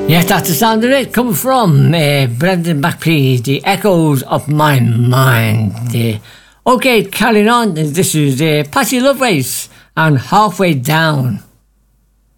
Yes, that's the sound of it coming from Brendan McPhee, The Echoes of My Mind. Okay, carrying on, this is Patty Lovelace and Halfway Down.